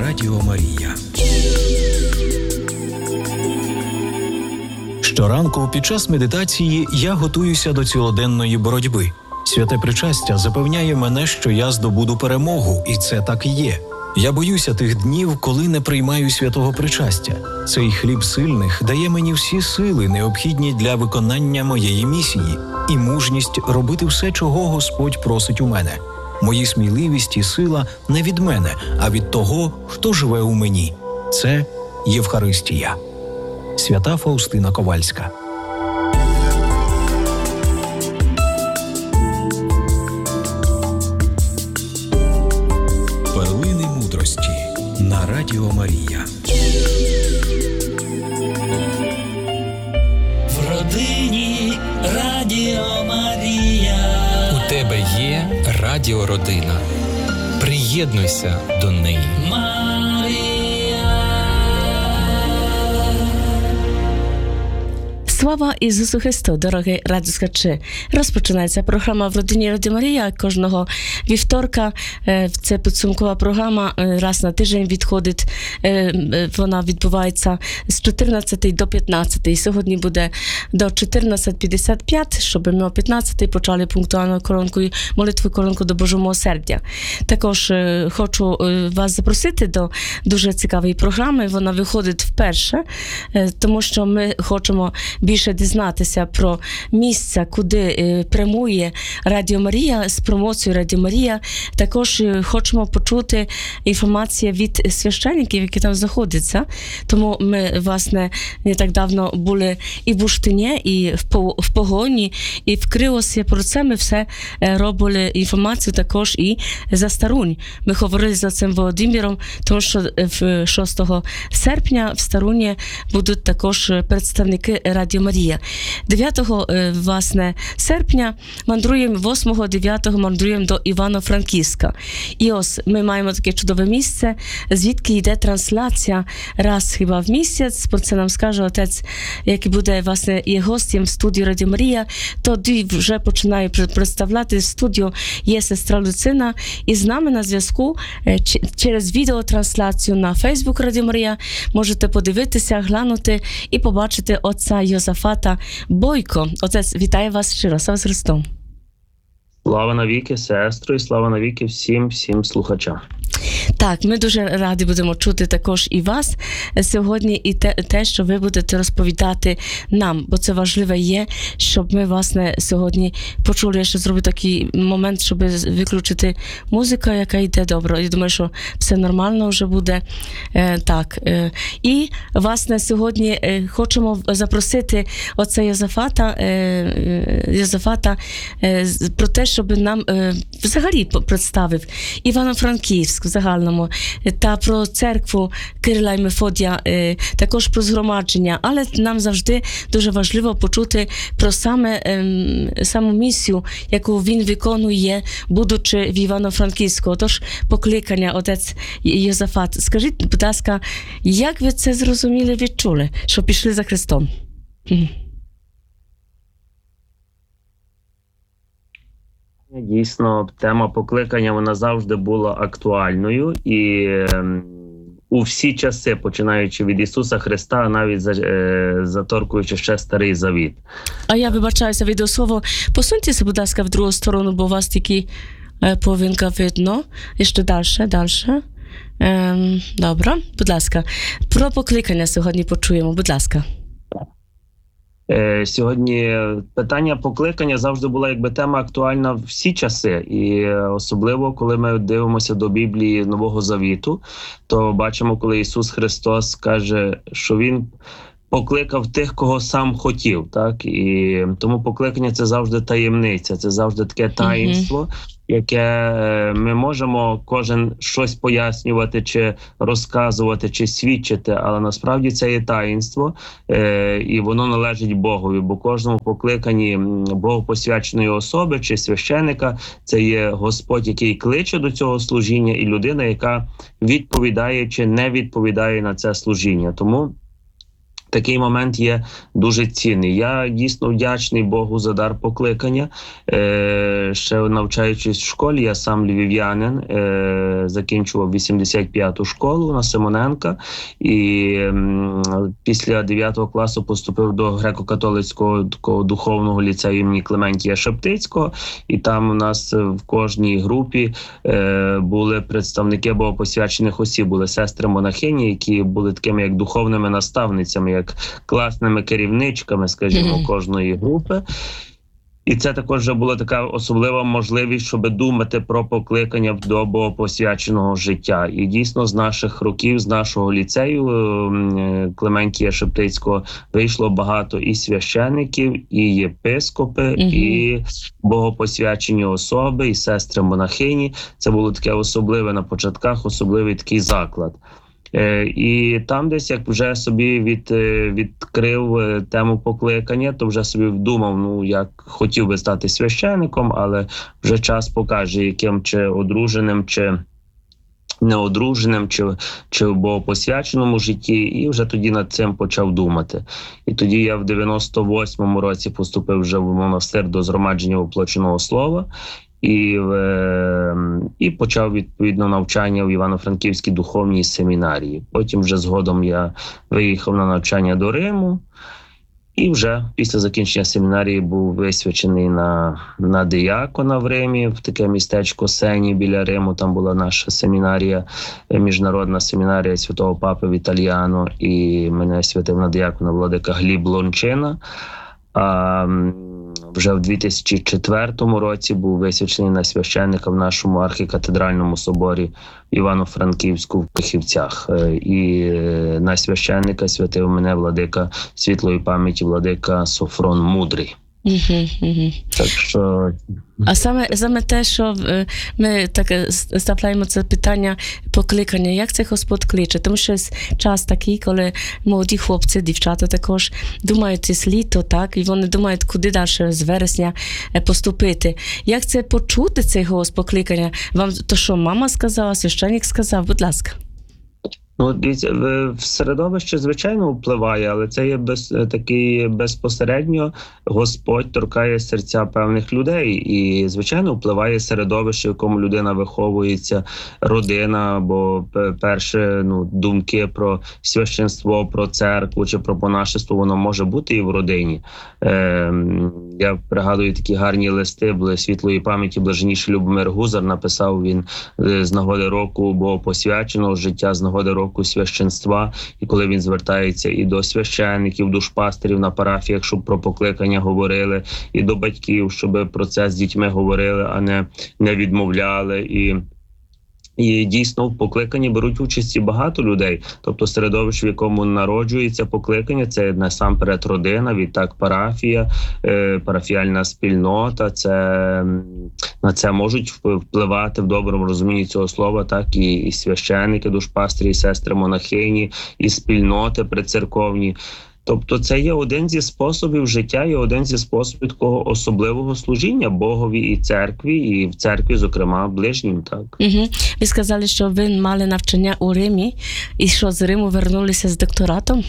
Радіо Марія. Щоранку під час медитації я готуюся до цілоденної боротьби. Святе причастя запевняє мене, що я здобуду перемогу, і це так і є. Я боюся тих днів, коли не приймаю святого причастя. Цей хліб сильних дає мені всі сили, необхідні для виконання моєї місії, і мужність робити все, чого Господь просить у мене. Мої сміливість і сила не від мене, а від того, хто живе у мені. Це Євхаристія. Свята Фаустина Ковальська. Перлини мудрості на Радіо Марія. В родині Радіо Марія. У тебе є радіородина. Приєднуйся до неї. Слава Ісусу Христу, дорогі радіослухачі! Розпочинається програма «В родині Радіо Марія». Кожного вівторка це підсумкова програма, раз на тиждень відходить, вона відбувається з 14 до 15. Сьогодні буде до 14:55, щоб ми о 15 почали пунктуальну коронкою молитву коронку до Божого милосердя. Також хочу вас запросити до дуже цікавої програми. Вона виходить вперше, тому що ми хочемо більше дізнатися про місця, куди прямує Радіо Марія з промоцією Радіо Марія. Також хочемо почути інформацію від священників, які там знаходяться. Тому ми, власне, не так давно були і в Уштині, і в Погоні, і в Кривосі. Про це ми все робили інформацію також і за Старунь. Ми говорили за цим Володимиром, тому що 6 серпня в Старуні будуть також представники Радіо Марія. 9 власне, серпня мандруємо, 8-9 мандруємо до Івано-Франківська. І ось ми маємо таке чудове місце, звідки йде трансляція раз хіба в місяць. Про це нам скаже отець, який буде, власне, є гостем в студії Радіо Марія. Тоді вже починаю представляти студію, є сестра Люцина, і з нами на зв'язку через відеотрансляцію на Фейсбук Радіо Марія можете подивитися, глянути і побачити отця Йозафата Бойко. Отець, вітаю вас щиро. Слава Христу! Слава навіки, сестро, і слава навіки всім слухачам. Так, ми дуже раді будемо чути також і вас сьогодні, і те, що ви будете розповідати нам, бо це важливо є, щоб ми, власне, сьогодні почули, що зробити такий момент, щоб виключити музику, яка йде добре. Я думаю, що все нормально вже буде. Так. І, власне, сьогодні хочемо запросити отця Йозафата про те, щоб нам взагалі представив Івано-Франківськ в загальному, та про церкву Кирила і Мефодія, також про згромадження, але нам завжди дуже важливо почути про саму місію, яку він виконує, будучи в Івано-Франківську. Тож покликання, отець Йозафат. Скажіть, будь ласка, як ви це зрозуміли, відчули, що пішли за Христом? Дійсно, тема покликання, вона завжди була актуальною, і у всі часи, починаючи від Ісуса Христа, навіть заторкуючи ще Старий Завіт. А я вибачаюся, відеослово. Посуньтеся, будь ласка, в другу сторону, бо у вас тільки половинка видно. І ще далі. Добре, будь ласка. Про покликання сьогодні почуємо, будь ласка. Сьогодні питання покликання завжди була якби тема актуальна всі часи, і особливо, коли ми дивимося до Біблії Нового Завіту, то бачимо, коли Ісус Христос каже, що Він покликав тих, кого сам хотів, так? І тому покликання – це завжди таємниця, це завжди таке таїнство, яке ми можемо кожен щось пояснювати, чи розказувати, чи свідчити, але насправді це є таїнство, і воно належить Богові, бо кожному покликанні богопосвяченої особи чи священика це є Господь, який кличе до цього служіння, і людина, яка відповідає чи не відповідає на це служіння. Тому такий момент є дуже цінний. Я дійсно вдячний Богу за дар покликання. Ще навчаючись в школі, я сам львів'янин, закінчував 85-ту школу на Симоненка і після 9 класу поступив до греко-католицького такого духовного ліцею імені Клементія Шептицького. І там у нас в кожній групі були представники богопосвячених осіб, були сестри-монахині, які були такими як духовними наставницями, як класними керівничками, скажімо, кожної групи. І це також вже була така особлива можливість, щоб думати про покликання до богопосвяченого життя. І дійсно з наших років, з нашого ліцею Клементія Шептицького вийшло багато і священиків, і єпископи, і богопосвячені особи, і сестри-монахині. Це було таке особливе на початках, особливий такий заклад. І там десь, як вже собі відкрив тему покликання, то вже собі думав, як хотів би стати священником, але вже час покаже, яким чи одруженим, чи неодруженим, чи в богопосвяченому житті, і вже тоді над цим почав думати. І тоді я в 98-му році поступив вже в монастир до згромадження воплоченого слова, і почав відповідно навчання в Івано-Франківській духовній семінарії. Потім вже згодом я виїхав на навчання до Риму, і вже після закінчення семінарії був висвячений на диякона в Римі, в таке містечко Сені біля Риму. Там була наша семінарія, міжнародна семінарія святого Папи Віталіано, і мене святив на диякона владика Гліб Лончина. А вже в 2004 році був висвячений на священника в нашому архікатедральному соборі в Івано-Франківську в Пихівцях. І на священника святив мене владика світлої пам'яті, владика Софрон Мудрий. Так що... А саме те, що ми так ставляємо це питання покликання, як це Господь кличе? Тому що час такий, коли молоді хлопці, дівчата також думають із літо, так, і вони думають, куди далі з вересня поступити. Як це почути, цей голос покликання? Вам то, що мама сказала, священник сказав? Будь ласка. Дивіться, в середовище, звичайно, впливає, але це є такий безпосередньо Господь торкає серця певних людей. І, звичайно, впливає середовище, в якому людина виховується, родина, бо перше думки про священство, про церкву чи про монашество, воно може бути і в родині. Я пригадую такі гарні листи, були світлої пам'яті блаженніший Любомир Гузар, написав він з нагоди року богопосвяченого життя, з нагоди року священства, і коли він звертається і до священників, душпастерів на парафіях, щоб про покликання говорили, і до батьків, щоб про це з дітьми говорили, а не відмовляли. І дійсно в покликанні беруть участь і багато людей. Тобто середовище, в якому народжується покликання, це насамперед родина, відтак парафія, парафіальна спільнота. На це можуть впливати в доброму розумінні цього слова, так і священники, душпастері, і сестри-монахині, і спільноти прицерковні. Тобто це є один зі способів життя і один зі способів такого особливого служіння Богові і церкві, і в церкві, зокрема, ближнім. Так. Ви сказали, що ви мали навчання у Римі, і що з Риму вернулися з докторатом?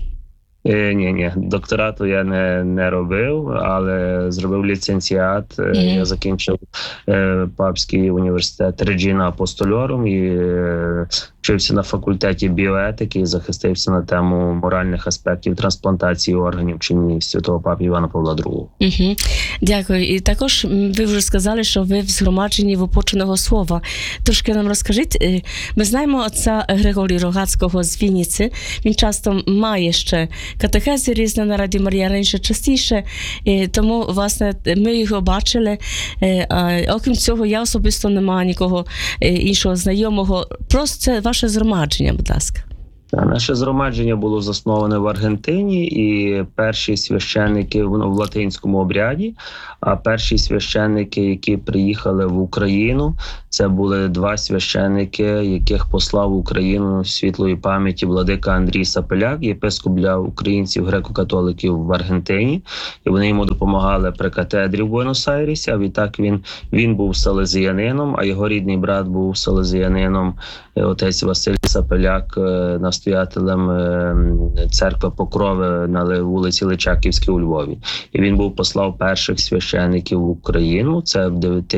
Ні, докторату я не робив, але зробив ліцензіат. Я закінчив Папський університет Реджіна Апостольорум і вчився на факультеті біоетики і захистився на тему моральних аспектів трансплантації органів в чині святого Папи Івана Павла II. Дякую. І також ви вже сказали, що ви в згромадженні Воплоченого Слова. Трошки нам розкажіть. Ми знаємо отця Григорія Рогацького з Вінниці. Він часто має ще катехези різні на Радіо Марія, раніше частіше. Тому, власне, ми його бачили. Окрім цього, я особисто не маю нікого іншого знайомого. Просто це ваше згромадження, будь ласка. Наше згромадження було засноване в Аргентині, і перші священники в латинському обряді, а перші священники, які приїхали в Україну, це були два священники, яких послав в Україну світлої пам'яті владика Андрій Сапеляк, єпископ для українців, греко-католиків в Аргентині. І вони йому допомагали при катедрі в Буенос-Айресі, а відтак він був салезіянином, а його рідний брат був салезіянином, отець Василь Сапеляк, настоятелем церкви Покрови на вулиці Личаківській у Львові. І він був послав перших священиків в Україну. Це в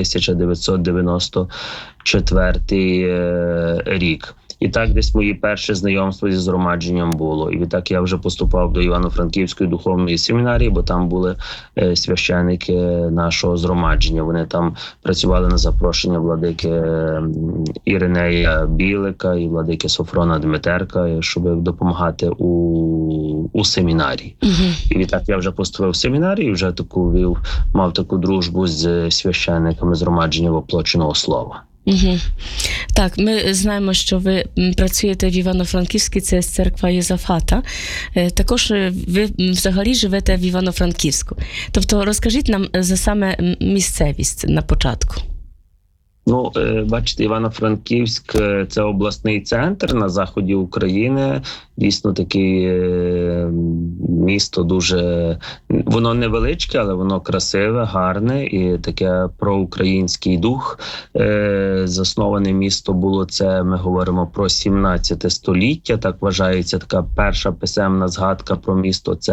1994 рік. І так десь мої перші знайомства зі згромадженням було. І відтак я вже поступав до Івано-Франківської духовної семінарії, бо там були священики нашого згромадження. Вони там працювали на запрошення владики Іринея Білика і владики Софрона Дмитерка, щоб допомагати у семінарії. І відтак я вже поступив в семінарію, вже мав таку дружбу з священниками згромадження Воплоченого Слова. Так, ми знаємо, що ви працюєте в Івано-Франківській, це церква Єзафата. Також ви взагалі живете в Івано-Франківську. Тобто розкажіть нам за саме місцевість на початку. Ну, бачите, Івано-Франківськ – це обласний центр на заході України. Дійсно, таке місто дуже... Воно невеличке, але воно красиве, гарне і таке проукраїнський дух. Засноване місто було це, ми говоримо про 17 століття. Так вважається, така перша писемна згадка про місто – це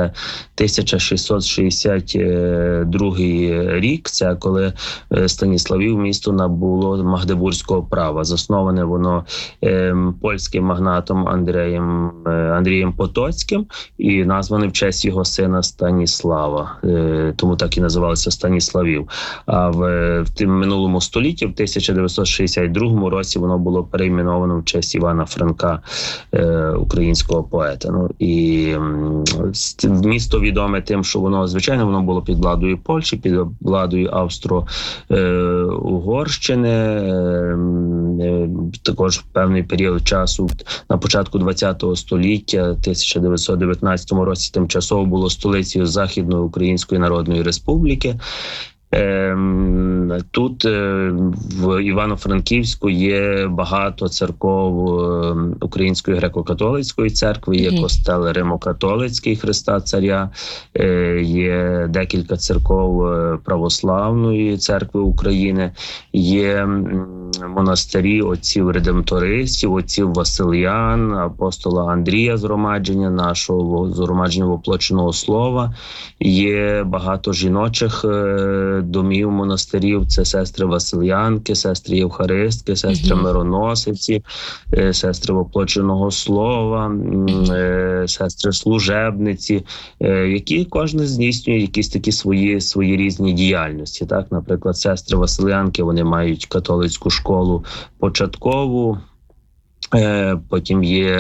1662 рік. Це коли Станіславів місто набуло Магдебурзького права. Засноване воно польським магнатом Андрієм Потоцьким і назване в честь його сина Станіслава. Тому так і називалося Станіславів. А в минулому столітті, в 1962 році, воно було перейменовано в честь Івана Франка, українського поета. Ну, і місто відоме тим, що воно, звичайно, воно було під владою Польщі, під владою Австро-Угорщини. Також в певний період часу на початку ХХ століття, 1919 році, тимчасово було столицею Західної Української Народної Республіки. Тут в Івано-Франківську є багато церков Української греко-католицької церкви, є костел Римо-католицький Христа Царя, є декілька церков Православної церкви України, є монастирі отців-редемтористів, отців Василиян, апостола Андрія згромадження, нашого згромадження Воплоченого Слова, є багато жіночих домів, монастирів, це сестри Василянки, сестри Євхаристки, сестри Мироносиці, сестри Воплоченого Слова, сестри Служебниці, які кожен здійснює якісь такі свої різні діяльності. Так, наприклад, сестри Василянки, вони мають католицьку школу початкову. Потім є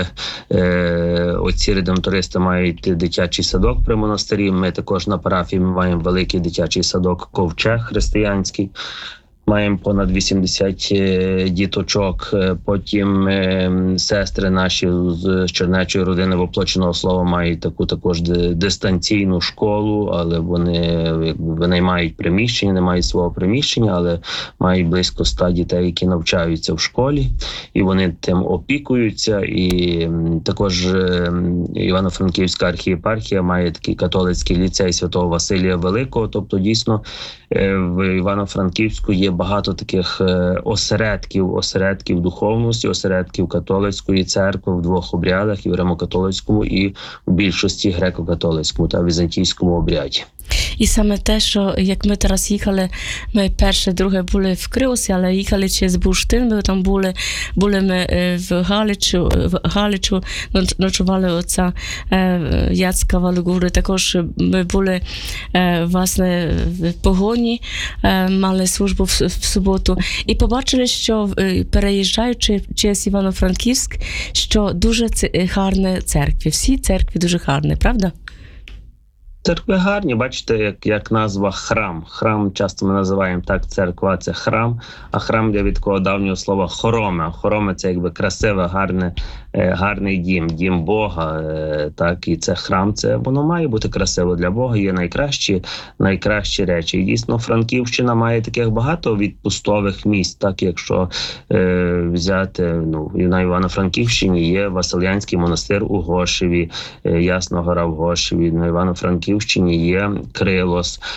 отці редемтористи мають дитячий садок при монастирі. Ми також на парафії маємо великий дитячий садок Ковчег християнський. Маємо понад 80 діточок. Потім сестри наші з Чернечої родини Воплоченого Слова мають таку також дистанційну школу, але вони винаймають приміщення, не мають свого приміщення, але мають близько 100 дітей, які навчаються в школі, і вони тим опікуються. І також Івано-Франківська архієпархія має такий католицький ліцей Святого Василія Великого. Тобто дійсно в Івано-Франківську є багато таких осередків духовності, осередків католицької церкви в двох обрядах, і в Римо-католицькому, і в більшості греко-католицькому та візантійському обряді. І саме те, що як ми зараз їхали, ми перше, друге були в Криусі, але їхали через Бурштин, ми там були ми в Галичу, ночували отця Яцка Валугури, також ми були, власне, в Погоні, мали службу в суботу, і побачили, що переїжджаючи через Івано-Франківськ, що дуже гарні церкви, всі церкви дуже гарні, правда? Церкви гарні, бачите, як назва храм. Храм часто ми називаємо так, церква – це храм, а храм йде від такого давнього слова хороме. Хороме – це якби красиве, гарний дім Бога. Так, і це храм, це воно має бути красиво для Бога, є найкращі речі. І дійсно Франківщина має таких багато відпустових місць, так, якщо взяти, на Івано-Франківщині є Василянський монастир у Гошеві, Ясна Гора в Гошеві, на Івано-Франківщині є Крилос,